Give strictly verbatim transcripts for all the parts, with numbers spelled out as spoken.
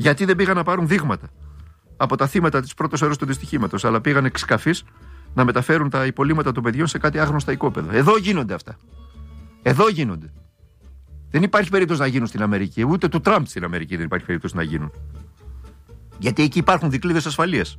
Γιατί δεν πήγαν να πάρουν δείγματα από τα θύματα της πρώτης ώρας του δυστυχήματος, αλλά πήγαν εξ καφής να μεταφέρουν τα υπολείμματα των παιδιών σε κάτι άγνωστα οικόπεδα. Εδώ γίνονται αυτά. Εδώ γίνονται. Δεν υπάρχει περίπτωση να γίνουν στην Αμερική. Ούτε του Τραμπ στην Αμερική δεν υπάρχει περίπτωση να γίνουν. Γιατί εκεί υπάρχουν δικλείδες ασφαλείας.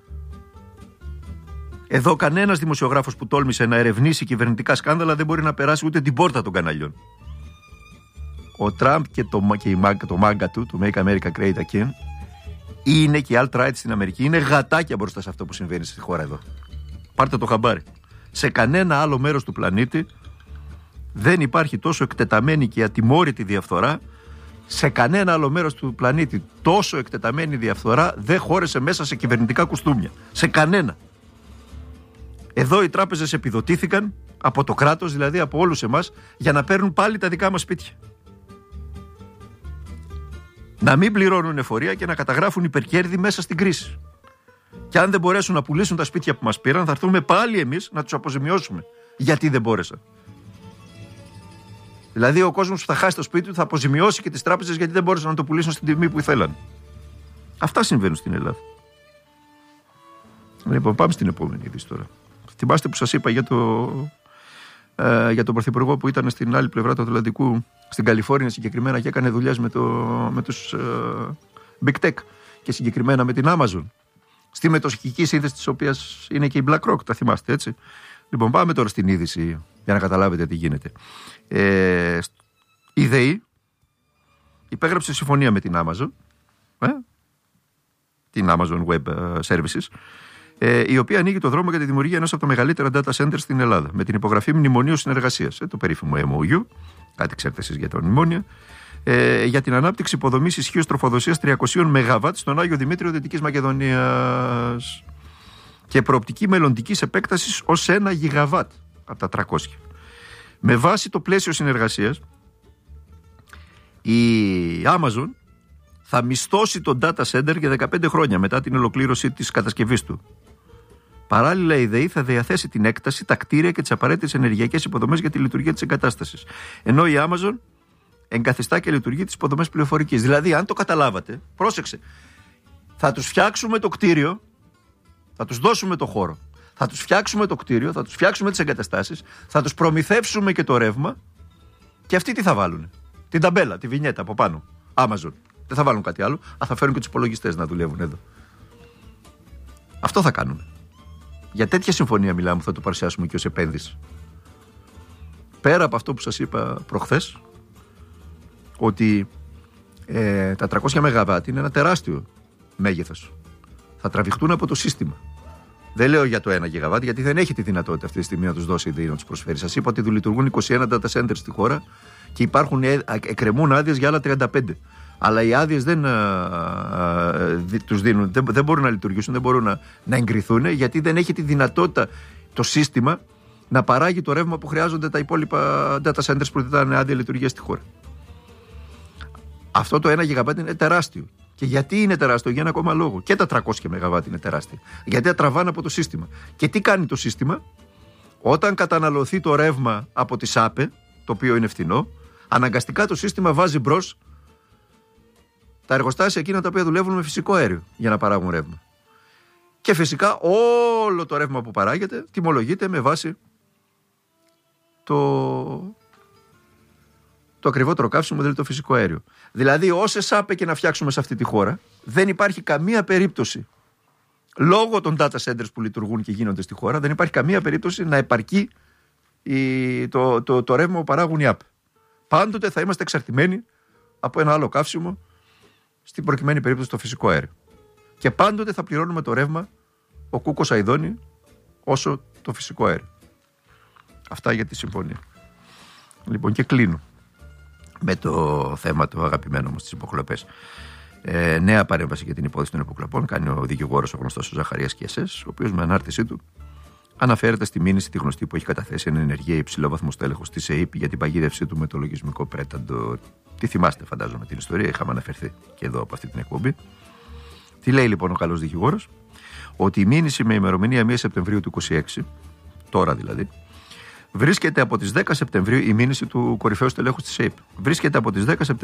Εδώ κανένας δημοσιογράφος που τόλμησε να ερευνήσει κυβερνητικά σκάνδαλα δεν μπορεί να περάσει ούτε την πόρτα των καναλιών. Ο Τραμπ και το, και η, το μάγκα του, το Make America Great Again, είναι και η alt-right στην Αμερική. Είναι γατάκια μπροστά σε αυτό που συμβαίνει στη χώρα εδώ. Πάρτε το χαμπάρι. Σε κανένα άλλο μέρος του πλανήτη δεν υπάρχει τόσο εκτεταμένη και ατιμόρυτη διαφθορά. Σε κανένα άλλο μέρος του πλανήτη τόσο εκτεταμένη διαφθορά δεν χώρεσε μέσα σε κυβερνητικά κουστούμια. Σε κανένα. Εδώ οι τράπεζες επιδοτήθηκαν από το κράτος, δηλαδή από όλους εμάς, για να παίρνουν πάλι τα δικά μας σπίτια. Να μην πληρώνουν εφορία και να καταγράφουν υπερκέρδη μέσα στην κρίση. Και αν δεν μπορέσουν να πουλήσουν τα σπίτια που μας πήραν, θα έρθουμε πάλι εμείς να τους αποζημιώσουμε. Γιατί δεν μπόρεσαν. Δηλαδή ο κόσμος που θα χάσει το σπίτι του θα αποζημιώσει και τις τράπεζες γιατί δεν μπόρεσαν να το πουλήσουν στην τιμή που ήθελαν. Αυτά συμβαίνουν στην Ελλάδα. Λοιπόν, πάμε στην επόμενη είδηση τώρα. Θυμάστε που σας είπα για, το, ε, για τον Πρωθυπουργό που ήταν στην άλλη πλευρά του Ατλαντικού, στην Καλιφόρνια συγκεκριμένα, και έκανε δουλειές με, το, με τους ε, Big Tech και συγκεκριμένα με την Amazon, στη μετοχική σύνδεση της οποίας είναι και η BlackRock, τα θυμάστε, έτσι. Λοιπόν, πάμε τώρα στην είδηση για να καταλάβετε τι γίνεται. Ε, η ΔΕΗ υπέγραψε συμφωνία με την Amazon, ε, την Amazon Web Services, ε, η οποία ανοίγει το δρόμο για τη δημιουργία ενός από τα μεγαλύτερα data centers στην Ελλάδα, με την υπογραφή μνημονίου συνεργασίας, ε, το περίφημο εμ ο γιου, κάτι ξέρετε εσείς για τα μνημόνια, ε, για την ανάπτυξη υποδομής ισχύως τροφοδοσίας τριακόσια μεγαβάτ στον Άγιο Δημήτριο Δυτικής Μακεδονίας και προοπτική μελλοντικής επέκτασης ως ένα γιγαβάτ από τα τριακόσια. Με βάση το πλαίσιο συνεργασίας, η Amazon θα μισθώσει το data center για δεκαπέντε χρόνια μετά την ολοκλήρωση της κατασκευής του. Παράλληλα, η ΔΕΗ θα διαθέσει την έκταση, τα κτίρια και τις απαραίτητες ενεργειακές υποδομές για τη λειτουργία της εγκατάστασης. Ενώ η Amazon εγκαθιστά και λειτουργεί τις υποδομές πληροφορικής. Δηλαδή, αν το καταλάβατε, πρόσεξε, θα τους φτιάξουμε το κτίριο, θα τους δώσουμε το χώρο, θα τους φτιάξουμε το κτίριο, θα τους φτιάξουμε τις εγκαταστάσεις, θα τους προμηθεύσουμε και το ρεύμα, και αυτοί τι θα βάλουν? Την ταμπέλα, τη βινιέτα από πάνω. Amazon. Δεν θα βάλουν κάτι άλλο, αλλά θα φέρουν και τους υπολογιστές να δουλεύουν εδώ. Αυτό θα κάνουμε. Για τέτοια συμφωνία μιλάμε, θα το παρουσιάσουμε και ως επένδυση. Πέρα από αυτό που σας είπα προχθές, ότι ε, τα τριακόσια μεγαβάτ είναι ένα τεράστιο μέγεθος. Θα τραβηχτούν από το σύστημα. Δεν λέω για το ένα γιγαβάτ, γιατί δεν έχει τη δυνατότητα αυτή τη στιγμή να τους δώσει ή να τους προσφέρει. Σας είπα ότι λειτουργούν είκοσι ένα data centers στη χώρα και υπάρχουν, εκκρεμούν άδειες για άλλα τριάντα πέντε. Αλλά οι άδειες δεν α, α, δι, τους δίνουν, δεν, δεν μπορούν να λειτουργήσουν, δεν μπορούν να, να εγκριθούν, γιατί δεν έχει τη δυνατότητα το σύστημα να παράγει το ρεύμα που χρειάζονται τα υπόλοιπα data centers που ήταν άδεια λειτουργία στη χώρα. Αυτό το ένα γιγαβάτ είναι τεράστιο. Και γιατί είναι τεράστιο? Για ένα ακόμα λόγο. Και τα τριακόσια μεγαβάτ είναι τεράστια. Γιατί τα τραβάνε από το σύστημα. Και τι κάνει το σύστημα? Όταν καταναλωθεί το ρεύμα από τη ΣΑΠΕ, το οποίο είναι φθηνό, αναγκαστικά το σύστημα βάζει μπρος τα εργοστάσια εκείνα τα οποία δουλεύουν με φυσικό αέριο για να παράγουν ρεύμα. Και φυσικά όλο το ρεύμα που παράγεται τιμολογείται με βάση το, το ακριβότερο καύσιμο, δηλαδή το φυσικό αέριο. Δηλαδή, όσες άπε και να φτιάξουμε σε αυτή τη χώρα, δεν υπάρχει καμία περίπτωση, λόγω των data centers που λειτουργούν και γίνονται στη χώρα, δεν υπάρχει καμία περίπτωση να επαρκεί η, το, το, το, το ρεύμα που παράγουν οι άπε. Πάντοτε θα είμαστε εξαρτημένοι από ένα άλλο καύσιμο, στην προκειμένη περίπτωση το φυσικό αέριο. Και πάντοτε θα πληρώνουμε το ρεύμα ο κούκος αηδώνει όσο το φυσικό αέριο. Αυτά για τη συμφωνία. Λοιπόν, και κλείνω με το θέμα το αγαπημένο μου στις υποκλοπές. Ε, νέα παρέμβαση για την υπόθεση των υποκλοπών κάνει ο δικηγόρος ο γνωστός ο Ζαχαρίας Κιασές, ο οποίος με ανάρτησή του αναφέρεται στη μήνυση τη γνωστή που έχει καταθέσει ένα ενεργεία υψηλόβαθμο τέλεχος της ΕΥΠ για την παγίδευσή του με το λογισμικό πρέταντο. Τι θυμάστε, φαντάζομαι, την ιστορία, είχαμε αναφερθεί και εδώ από αυτή την εκπομπή. Τι λέει λοιπόν ο καλός δικηγόρος? Ότι η μήνυση με ημερομηνία πρώτη Σεπτεμβρίου του είκοσι έξι, τώρα δηλαδή, βρίσκεται από τις δέκα Σεπτεμβρίου, η μήνυση του κορυφαίου στελέχους της ΕΥΠ, βρίσκεται από τις δέκα Σεπτεμβρίου